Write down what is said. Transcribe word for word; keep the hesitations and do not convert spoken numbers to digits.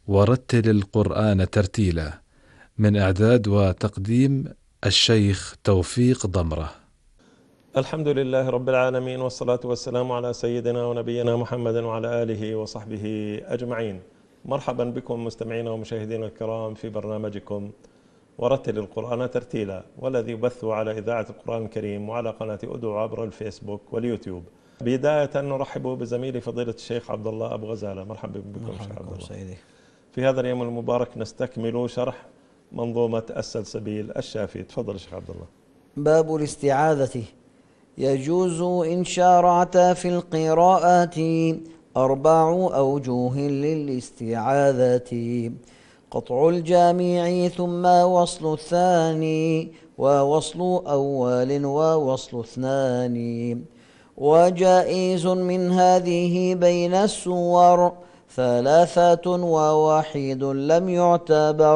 ورتل القرآن ترتيلا، من إعداد وتقديم الشيخ توفيق ضمرة. الحمد لله رب العالمين، والصلاة والسلام على سيدنا ونبينا محمد وعلى آله وصحبه أجمعين. مرحبا بكم مستمعينا ومشاهدينا الكرام في برنامجكم ورتل القرآن ترتيلا، والذي يبث على إذاعة القرآن الكريم وعلى قناة أدعو عبر الفيسبوك واليوتيوب. بداية نرحب بزميلي فضيلة الشيخ عبد الله أبو غزالة. مرحبا بكم شيخ عبد الله. سيدي. في هذا اليوم المبارك نستكمل شرح منظومة السلسبيل الشافي. تفضل شيخ عبد الله. باب الاستعاذة. يجوز إن شارعت في القراءات أربع أوجه للاستعاذة: قطع الجامع ثم وصل الثاني، ووصل أول ووصل اثنان. وجائز من هذه بين السور ثلاثة، وواحد لم يعتبر.